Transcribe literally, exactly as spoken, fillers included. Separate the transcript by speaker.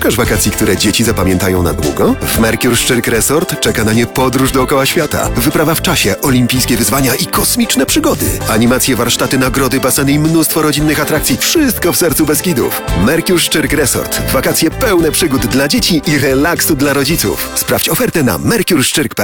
Speaker 1: Szukasz wakacji, które dzieci zapamiętają na długo? W Mercure Szczyrk Resort czeka na nie podróż dookoła świata. Wyprawa w czasie, olimpijskie wyzwania i kosmiczne przygody. Animacje, warsztaty, nagrody, baseny i mnóstwo rodzinnych atrakcji. Wszystko w sercu Beskidów. Mercure Szczyrk Resort. Wakacje pełne przygód dla dzieci i relaksu dla rodziców. Sprawdź ofertę na mercure szczyrk kropka